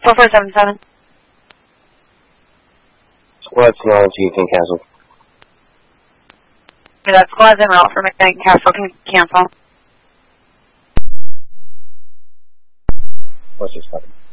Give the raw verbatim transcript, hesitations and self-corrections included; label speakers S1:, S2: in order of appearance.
S1: four four seven seven.
S2: Squad nine two can cancel.
S1: Okay, that squad's en route for McKnight Castle. Can cancel.
S2: What's this happening?